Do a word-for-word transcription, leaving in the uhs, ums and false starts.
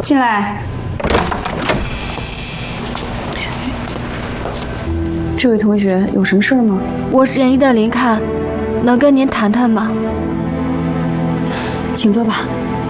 进来。这位同学有什么事吗？ 我是严一的林看，能跟您谈谈吗？ 请坐吧。